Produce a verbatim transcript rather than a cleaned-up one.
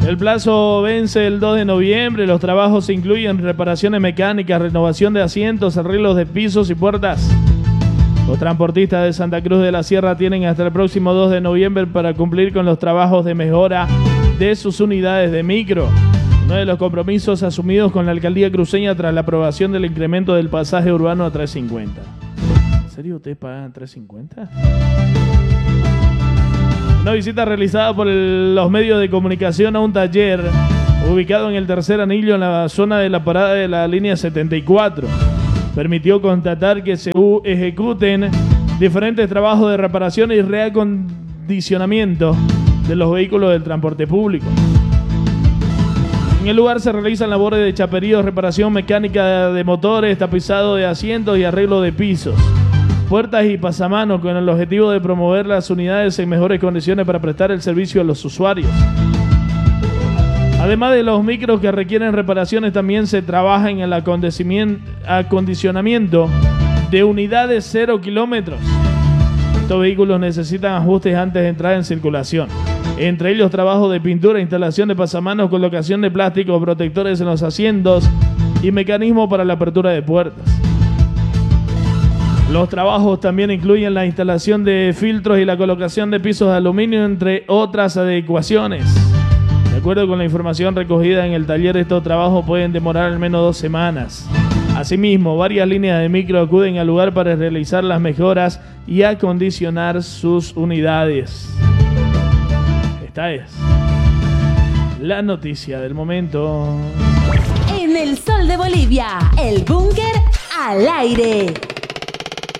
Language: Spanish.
El plazo vence el dos de noviembre. Los trabajos incluyen reparaciones mecánicas, renovación de asientos, arreglos de pisos y puertas. Los transportistas de Santa Cruz de la Sierra tienen hasta el próximo dos de noviembre para cumplir con los trabajos de mejora de sus unidades de micro. Uno de los compromisos asumidos con la alcaldía cruceña tras la aprobación del incremento del pasaje urbano a tres cincuenta. ¿En serio ustedes pagan tres cincuenta? Una visita realizada por el, los medios de comunicación a un taller ubicado en el tercer anillo en la zona de la parada de la línea setenta y cuatro. Permitió constatar que se ejecuten diferentes trabajos de reparación y reacondicionamiento de los vehículos del transporte público. En el lugar se realizan labores de chaperío, reparación mecánica de motores, tapizado de asientos y arreglo de pisos, puertas y pasamanos, con el objetivo de promover las unidades en mejores condiciones para prestar el servicio a los usuarios. Además de los micros que requieren reparaciones, también se trabaja en el acondicionamiento de unidades cero kilómetros. Estos vehículos necesitan ajustes antes de entrar en circulación. Entre ellos, trabajo de pintura, instalación de pasamanos, colocación de plásticos protectores en los asientos y mecanismo para la apertura de puertas. Los trabajos también incluyen la instalación de filtros y la colocación de pisos de aluminio, entre otras adecuaciones. De acuerdo con la información recogida en el taller, estos trabajos pueden demorar al menos dos semanas. Asimismo, varias líneas de micro acuden al lugar para realizar las mejoras y acondicionar sus unidades. Esta es la noticia del momento. En el Sol de Bolivia, el búnker al aire.